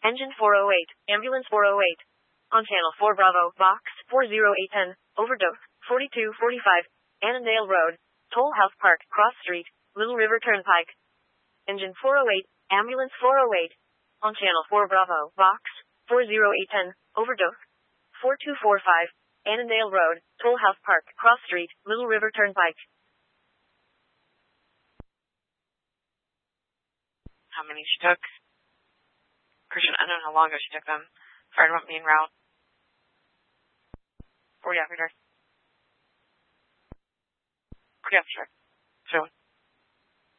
Engine 408, Ambulance 408. On Channel 4 Bravo, Box 40810, Overdose, 4245, Annandale Road, Toll House Park, Cross Street, Little River Turnpike. Engine 408, Ambulance 408. On Channel 4 Bravo, Box 40810, Overdose, 4245, Annandale Road, Toll House Park, Cross Street, Little River Turnpike. How many she took? Christian, I don't know how long ago she took them. Fire department being route. 40 after dark. 40 after dark. So